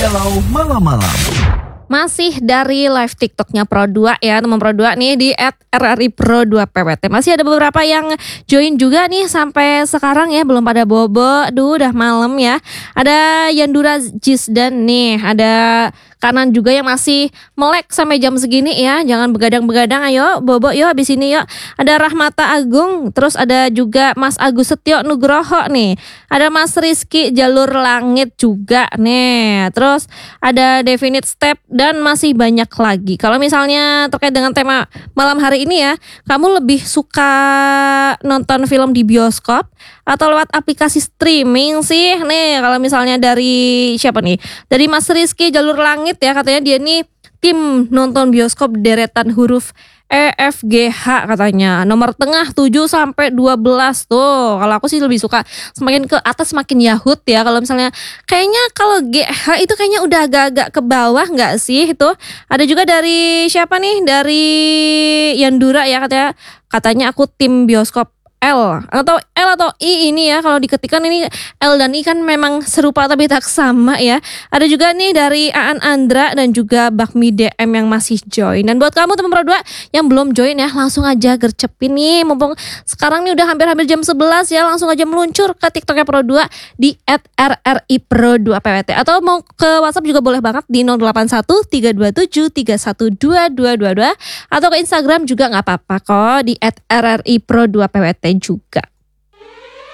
Galau Malam-Malam. Masih dari live TikToknya Pro2 ya, teman Pro2 nih di @RRI_Pro2PWT. Masih ada beberapa yang join juga nih sampai sekarang ya, belum pada bobo. Duh, udah malam ya. Ada Yandura Jisdan nih, ada Kanan juga yang masih melek sampai jam segini ya. Jangan begadang-begadang, ayo bobo yuk habis ini yuk. Ada Rahmata Agung, terus ada juga Mas Agus Setio Nugroho nih. Ada Mas Rizky Jalur Langit juga nih. Terus ada Definite Step dan masih banyak lagi. Kalau misalnya terkait dengan tema malam hari ini ya, kamu lebih suka nonton film di bioskop atau lewat aplikasi streaming sih? Nih, kalau misalnya dari siapa nih? Dari Mas Rizky Jalur Langit ya, katanya dia nih tim nonton bioskop deretan huruf EFGH katanya. Nomor tengah 7 sampai 12 tuh. Kalau aku sih lebih suka semakin ke atas semakin Yahut ya. Kalau misalnya kayaknya kalau GH itu kayaknya udah agak-agak ke bawah enggak sih itu? Ada juga dari siapa nih? Dari Yandura ya, katanya aku tim bioskop L atau I ini ya, kalau diketikkan ini L dan I kan memang serupa tapi tak sama ya. Ada juga nih dari Aan Andra dan juga Bakmi DM yang masih join. Dan buat kamu teman Pro2 yang belum join ya, langsung aja gercepin nih, mumpung sekarang nih udah hampir jam 11 ya, langsung aja meluncur ke TikToknya Pro2 di @RRI_Pro2PWT, atau mau ke WhatsApp juga boleh banget di 081327312222, atau ke Instagram juga nggak apa-apa kok di @RRI_Pro2PWT juga.